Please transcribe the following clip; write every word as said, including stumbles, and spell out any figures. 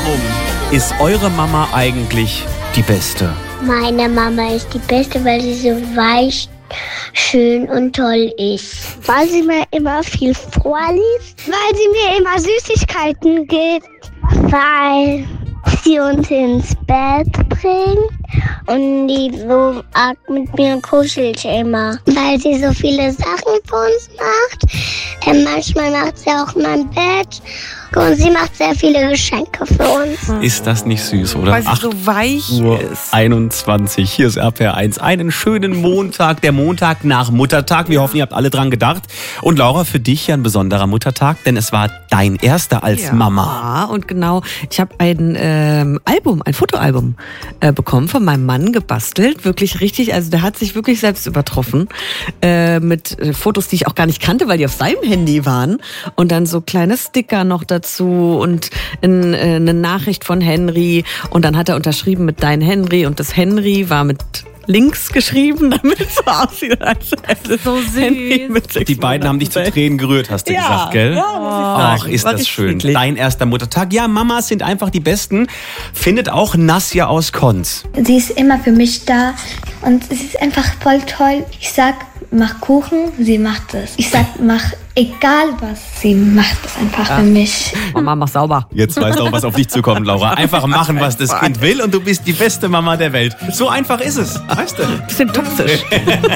Warum ist eure Mama eigentlich die Beste? Meine Mama ist die Beste, weil sie so weich, schön und toll ist. Weil sie mir immer viel vorliest. Weil sie mir immer Süßigkeiten gibt. Weil sie uns ins Bett bringt. Und die so arg mit mir kuschelt immer. Weil sie so viele Sachen für uns macht. Ähm, manchmal macht sie auch mein Bett. Und sie macht sehr viele Geschenke für uns. Ist das nicht süß, oder? Weil sie so weich Uhr ist. einundzwanzig. Hier ist R P R eins. Einen schönen Montag, der Montag nach Muttertag. Wir hoffen, ihr habt alle dran gedacht. Und Laura, für dich ja ein besonderer Muttertag, denn es war dein erster als Ja, Mama. und genau, ich habe ein ähm, Album, ein Fotoalbum äh, bekommen, von meinem Mann gebastelt. Wirklich richtig, also der hat sich wirklich selbst übertroffen. Äh, mit äh, Fotos, die ich auch gar nicht kannte, weil die auf seinem Handy waren. Und dann so kleine Sticker noch dazu und in, äh, eine Nachricht von Henry. Und dann hat er unterschrieben mit Dein Henry. Und das Henry war mit links geschrieben, damit es so aussieht, als hätte So süß. Henry mit sechs Die beiden haben dich zu Monaten Tränen gerührt, hast du Ja, gesagt, gell? ja, muss ich sagen. Ach, ist War das richtig schön. niedlich. Dein erster Muttertag. Ja, Mamas sind einfach die Besten. Findet auch Nasja aus Konz. Sie ist immer für mich da und es ist einfach voll toll. Ich sag, mach Kuchen, sie macht es. Ich sag, mach egal was, sie macht es einfach für mich. Mama, mach sauber. Jetzt weißt du auch, was auf dich zukommt, Laura. Einfach machen, was das Kind will und du bist die beste Mama der Welt. So einfach ist es, weißt du? Bisschen toxisch.